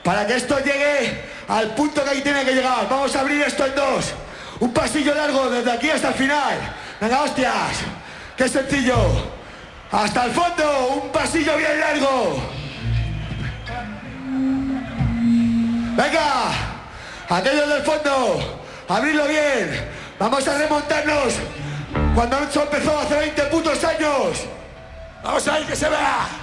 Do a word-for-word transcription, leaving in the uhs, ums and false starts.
para que esto llegue al punto que ahí tiene que llegar. Vamos a abrir esto en dos. Un pasillo largo desde aquí hasta el final. Venga, hostias. Qué sencillo. Hasta el fondo. Un pasillo bien largo. Venga. Aquellos del fondo. Abridlo bien. Vamos a remontarnos cuando esto empezó hace veinte putos años. Vamos a ver que se vea.